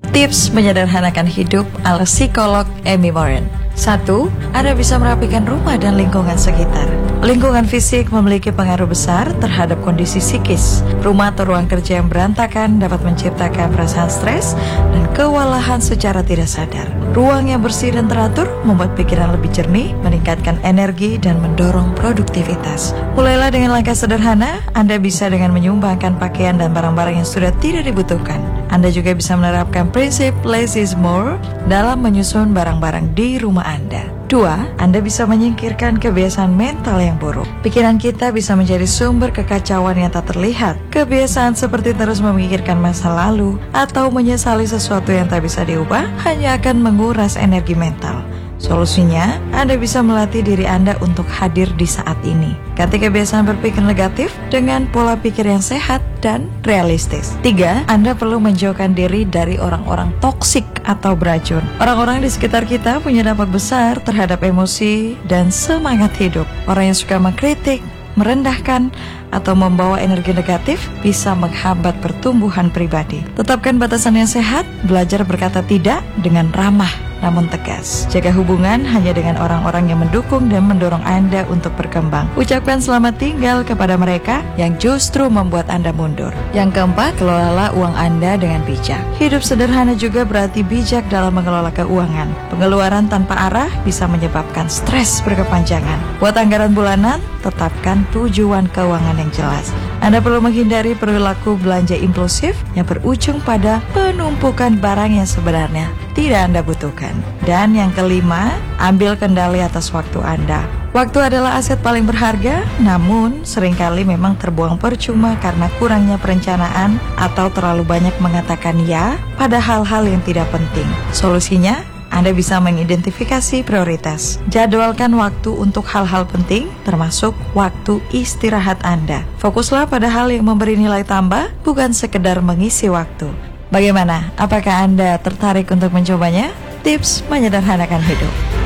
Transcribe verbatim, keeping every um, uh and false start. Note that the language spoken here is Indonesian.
Tips menyederhanakan hidup ala psikolog Amy Morin. Satu, Anda bisa merapikan rumah dan lingkungan sekitar. Lingkungan fisik memiliki pengaruh besar terhadap kondisi psikis. Rumah atau ruang kerja yang berantakan dapat menciptakan perasaan stres dan kewalahan secara tidak sadar. Ruang yang bersih dan teratur membuat pikiran lebih jernih, meningkatkan energi, dan mendorong produktivitas. Mulailah dengan langkah sederhana. Anda bisa dengan menyumbangkan pakaian dan barang-barang yang sudah tidak dibutuhkan. Anda juga bisa menerapkan prinsip less is more dalam menyusun barang-barang di rumah Anda. Dua, Anda bisa menyingkirkan kebiasaan mental yang buruk. Pikiran kita bisa menjadi sumber kekacauan yang tak terlihat. Kebiasaan seperti terus memikirkan masa lalu atau menyesali sesuatu yang tak bisa diubah hanya akan menguras energi mental. Solusinya, Anda bisa melatih diri Anda untuk hadir di saat ini. Ganti kebiasaan berpikir negatif dengan pola pikir yang sehat dan realistis. Tiga, Anda perlu menjauhkan diri dari orang-orang toksik atau beracun. Orang-orang di sekitar kita punya dampak besar terhadap emosi dan semangat hidup. Orang yang suka mengkritik, merendahkan, atau membawa energi negatif bisa menghambat pertumbuhan pribadi. Tetapkan batasan yang sehat, belajar berkata tidak dengan ramah namun tegas. Jaga hubungan hanya dengan orang-orang yang mendukung dan mendorong Anda untuk berkembang. Ucapkan selamat tinggal kepada mereka yang justru membuat Anda mundur. Yang keempat, kelolalah uang Anda dengan bijak. Hidup sederhana juga berarti bijak dalam mengelola keuangan. Pengeluaran tanpa arah bisa menyebabkan stres berkepanjangan. Buat anggaran bulanan, tetapkan tujuan keuangan yang jelas. Anda perlu menghindari perilaku belanja impulsif yang berujung pada penumpukan barang yang sebenarnya tidak Anda butuhkan. Dan yang kelima, ambil kendali atas waktu Anda. Waktu adalah aset paling berharga, namun seringkali memang terbuang percuma karena kurangnya perencanaan atau terlalu banyak mengatakan ya pada hal-hal yang tidak penting. Solusinya, Anda bisa mengidentifikasi prioritas. Jadwalkan waktu untuk hal-hal penting, termasuk waktu istirahat Anda. Fokuslah pada hal yang memberi nilai tambah, bukan sekedar mengisi waktu. Bagaimana? Apakah Anda tertarik untuk mencobanya? Tips menyederhanakan hidup.